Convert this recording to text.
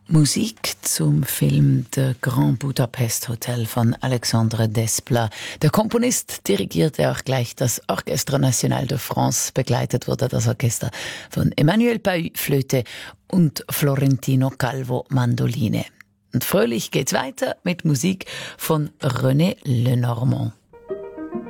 Musik zum Film The Grand Budapest Hotel von Alexandre Desplat. Der Komponist dirigierte auch gleich das Orchestre National de France. Begleitet wurde das Orchester von Emmanuel Pahu Flöte und Florentino Calvo Mandoline. Und fröhlich geht's weiter mit Musik von René Lenormand.